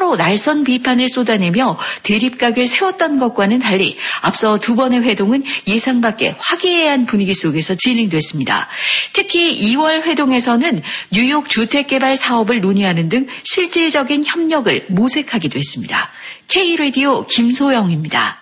처음으로 날선 비판을 쏟아내며 대립각을 세웠던 것과는 달리 앞서 두 번의 회동은 예상 밖의 화기애애한 분위기 속에서 진행됐습니다. 특히 2월 회동에서는 뉴욕 주택개발 사업을 논의하는 등 실질적인 협력을 모색하기도 했습니다. K-라디오 김소영입니다.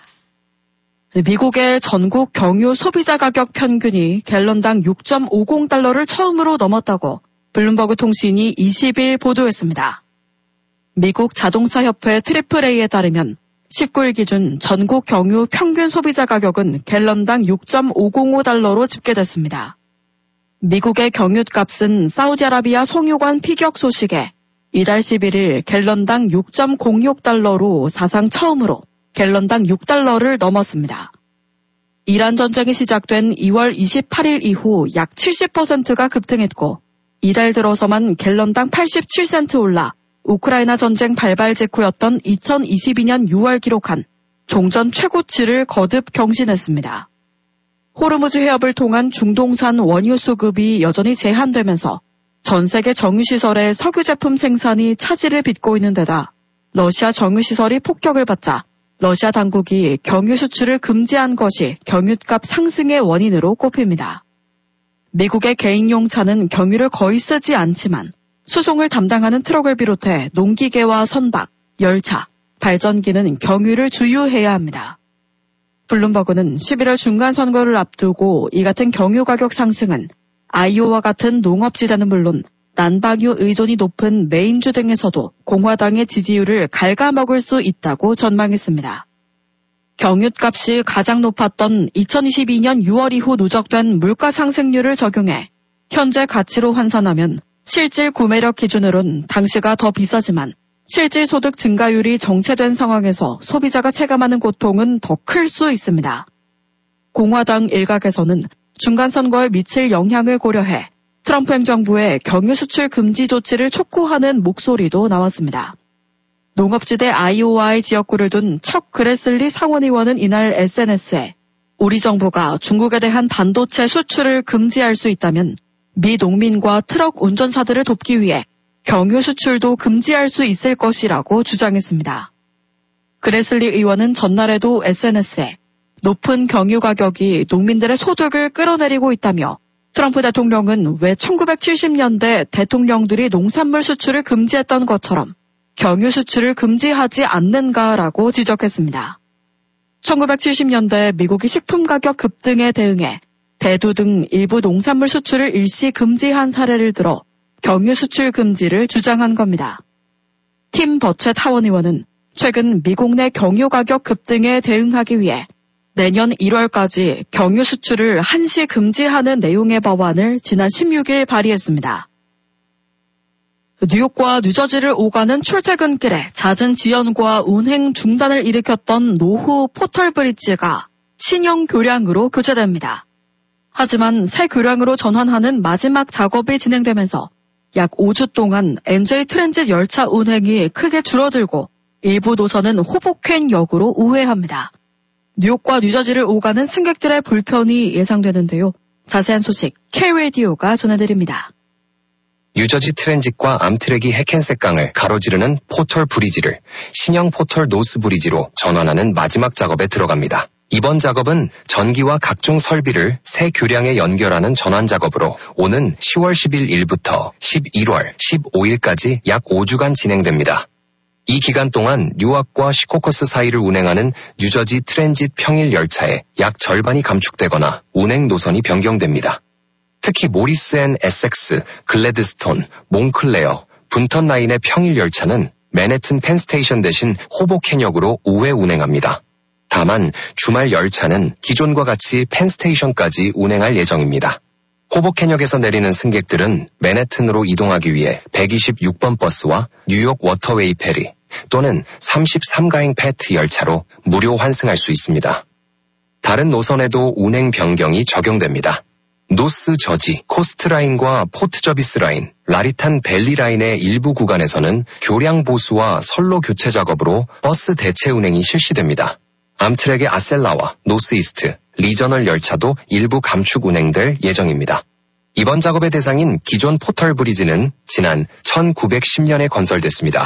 미국의 전국 경유 소비자 가격 평균이 갤런당 6.50달러를 처음으로 넘었다고 블룸버그 통신이 20일 보도했습니다. 미국 자동차협회 AAA에 따르면 19일 기준 전국 경유 평균 소비자 가격은 갤런당 6.505달러로 집계됐습니다. 미국의 경유값은 사우디아라비아 송유관 피격 소식에 이달 11일 갤런당 6.06달러로 사상 처음으로 갤런당 6달러를 넘었습니다. 이란 전쟁이 시작된 2월 28일 이후 약 70%가 급등했고 이달 들어서만 갤런당 87센트 올라 우크라이나 전쟁 발발 직후였던 2022년 6월 기록한 종전 최고치를 거듭 경신했습니다. 호르무즈 해협을 통한 중동산 원유 수급이 여전히 제한되면서 전 세계 정유시설의 석유 제품 생산이 차질을 빚고 있는 데다 러시아 정유시설이 폭격을 받자 러시아 당국이 경유 수출을 금지한 것이 경유값 상승의 원인으로 꼽힙니다. 미국의 개인용 차는 경유를 거의 쓰지 않지만 수송을 담당하는 트럭을 비롯해 농기계와 선박, 열차, 발전기는 경유를 주유해야 합니다. 블룸버그는 11월 중간선거를 앞두고 이 같은 경유 가격 상승은 아이오와 같은 농업지대는 물론 난방유 의존이 높은 메인주 등에서도 공화당의 지지율을 갉아먹을 수 있다고 전망했습니다. 경유값이 가장 높았던 2022년 6월 이후 누적된 물가 상승률을 적용해 현재 가치로 환산하면 실질 구매력 기준으론 당시가 더 비싸지만 실질 소득 증가율이 정체된 상황에서 소비자가 체감하는 고통은 더 클 수 있습니다. 공화당 일각에서는 중간선거에 미칠 영향을 고려해 트럼프 행정부의 경유 수출 금지 조치를 촉구하는 목소리도 나왔습니다. 농업지대 아이오와의 지역구를 둔 척 그레슬리 상원의원은 이날 SNS에 우리 정부가 중국에 대한 반도체 수출을 금지할 수 있다면 미 농민과 트럭 운전사들을 돕기 위해 경유 수출도 금지할 수 있을 것이라고 주장했습니다. 그레슬리 의원은 전날에도 SNS에 높은 경유 가격이 농민들의 소득을 끌어내리고 있다며 트럼프 대통령은 왜 1970년대 대통령들이 농산물 수출을 금지했던 것처럼 경유 수출을 금지하지 않는가라고 지적했습니다. 1970년대 미국이 식품 가격 급등에 대응해 대두 등 일부 농산물 수출을 일시 금지한 사례를 들어 경유 수출 금지를 주장한 겁니다. 팀 버쳇 하원 의원은 최근 미국 내 경유 가격 급등에 대응하기 위해 내년 1월까지 경유 수출을 한시 금지하는 내용의 법안을 지난 16일 발의했습니다. 뉴욕과 뉴저지를 오가는 출퇴근길에 잦은 지연과 운행 중단을 일으켰던 노후 포털 브리지가 신형 교량으로 교체됩니다. 하지만 새 교량으로 전환하는 마지막 작업이 진행되면서 약 5주 동안 MJ 트랜짓 열차 운행이 크게 줄어들고 일부 노선은 호보켄역으로 우회합니다. 뉴욕과 뉴저지를 오가는 승객들의 불편이 예상되는데요. 자세한 소식 K-라디오가 전해드립니다. 뉴저지 트랜짓과 암트랙이 해켄색 강을 가로지르는 포털 브리지를 신형 포털 노스 브리지로 전환하는 마지막 작업에 들어갑니다. 이번 작업은 전기와 각종 설비를 새 교량에 연결하는 전환 작업으로 오는 10월 11일부터 11월 15일까지 약 5주간 진행됩니다. 이 기간 동안 뉴아크와 시코커스 사이를 운행하는 뉴저지 트랜짓 평일 열차의 약 절반이 감축되거나 운행 노선이 변경됩니다. 특히 모리스 앤 에섹스, 글래드스톤, 몽클레어, 분턴 라인의 평일 열차는 맨해튼 펜스테이션 대신 호보켄역으로 우회 운행합니다. 다만 주말 열차는 기존과 같이 펜스테이션까지 운행할 예정입니다. 호보켄역에서 내리는 승객들은 맨해튼으로 이동하기 위해 126번 버스와 뉴욕 워터웨이 페리 또는 33가행 패트 열차로 무료 환승할 수 있습니다. 다른 노선에도 운행 변경이 적용됩니다. 노스 저지, 코스트 라인과 포트 저비스 라인, 라리탄 밸리 라인의 일부 구간에서는 교량 보수와 선로 교체 작업으로 버스 대체 운행이 실시됩니다. 암트랙의 아셀라와 노스 이스트, 리저널 열차도 일부 감축 운행될 예정입니다. 이번 작업의 대상인 기존 포털 브리지는 지난 1910년에 건설됐습니다.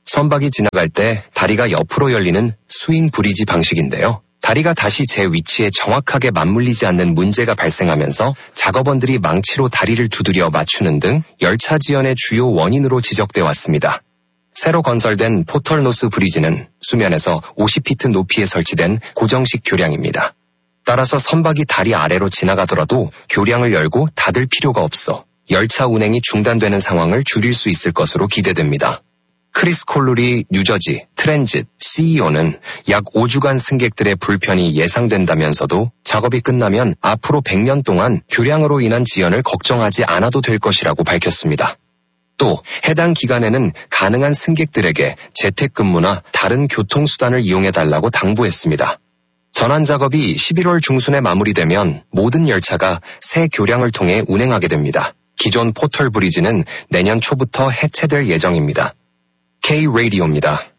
선박이 지나갈 때 다리가 옆으로 열리는 스윙 브리지 방식인데요. 다리가 다시 제 위치에 정확하게 맞물리지 않는 문제가 발생하면서 작업원들이 망치로 다리를 두드려 맞추는 등 열차 지연의 주요 원인으로 지적돼 왔습니다. 새로 건설된 포털노스 브리지는 수면에서 50피트 높이에 설치된 고정식 교량입니다. 따라서 선박이 다리 아래로 지나가더라도 교량을 열고 닫을 필요가 없어 열차 운행이 중단되는 상황을 줄일 수 있을 것으로 기대됩니다. 크리스 콜루리 뉴저지 트랜짓 CEO는 약 5주간 승객들의 불편이 예상된다면서도 작업이 끝나면 앞으로 100년 동안 교량으로 인한 지연을 걱정하지 않아도 될 것이라고 밝혔습니다. 또 해당 기간에는 가능한 승객들에게 재택근무나 다른 교통수단을 이용해달라고 당부했습니다. 전환 작업이 11월 중순에 마무리되면 모든 열차가 새 교량을 통해 운행하게 됩니다. 기존 포털 브리지는 내년 초부터 해체될 예정입니다. K-라디오입니다.